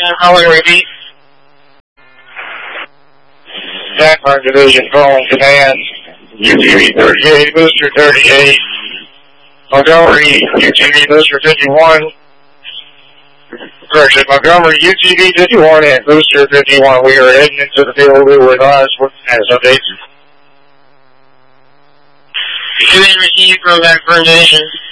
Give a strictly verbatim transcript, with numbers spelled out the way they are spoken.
Calling repeat. Jackpot Division calling command. U T V thirty-eight, booster thirty-eight. Montgomery, U T V booster fifty-one. Correction, Montgomery, U T V fifty-one and booster fifty-one. We are heading into the field. We were advised with status updates. Received program coordination.